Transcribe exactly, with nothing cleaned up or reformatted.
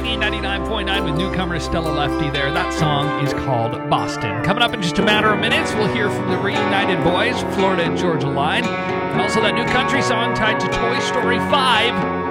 B ninety-nine point nine with newcomer Stella Lefty there. That song is called Boston. Coming up in just a matter of minutes, we'll hear from the Reunited Boys, Florida and Georgia Line, and also that new country song tied to Toy Story five.